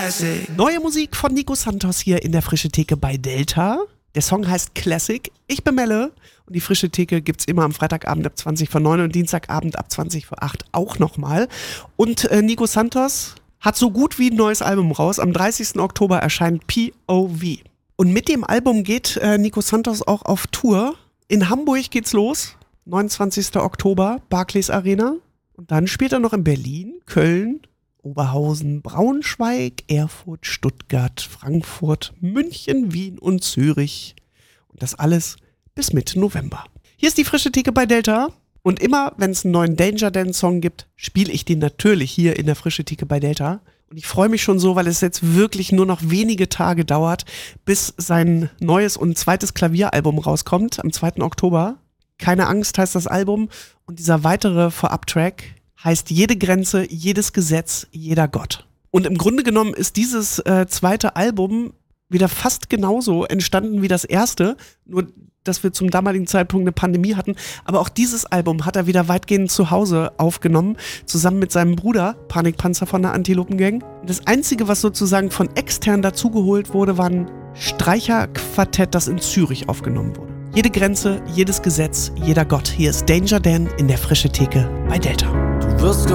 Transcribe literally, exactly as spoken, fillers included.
classic. Neue Musik von Nico Santos hier in der Frische Theke bei Delta. Der Song heißt Classic. Ich bin Melle und die Frische Theke gibt's immer am Freitagabend ab zwanzig vor neun und Dienstagabend ab zwanzig vor acht auch nochmal. Und äh, Nico Santos hat so gut wie ein neues Album raus. Am dreißigsten Oktober erscheint P O V. Und mit dem Album geht äh, Nico Santos auch auf Tour. In Hamburg geht's los, neunundzwanzigsten Oktober, Barclays Arena. Und dann spielt er noch in Berlin, Köln, Oberhausen, Braunschweig, Erfurt, Stuttgart, Frankfurt, München, Wien und Zürich. Und das alles bis Mitte November. Hier ist die Frische Theke bei Delta. Und immer, wenn es einen neuen Danger Dan Song gibt, spiele ich den natürlich hier in der Frische Theke bei Delta. Und ich freue mich schon so, weil es jetzt wirklich nur noch wenige Tage dauert, bis sein neues und zweites Klavieralbum rauskommt, am zweiten Oktober. Keine Angst heißt das Album. Und dieser weitere Vorab-Track heißt Jede Grenze, jedes Gesetz, jeder Gott. Und im Grunde genommen ist dieses äh, zweite Album wieder fast genauso entstanden wie das erste, nur dass wir zum damaligen Zeitpunkt eine Pandemie hatten. Aber auch dieses Album hat er wieder weitgehend zu Hause aufgenommen, zusammen mit seinem Bruder, Panikpanzer von der Antilopengang. Und das Einzige, was sozusagen von extern dazugeholt wurde, war ein Streicherquartett, das in Zürich aufgenommen wurde. Jede Grenze, jedes Gesetz, jeder Gott. Hier ist Danger Dan in der Frische Theke bei Delta. Du wirst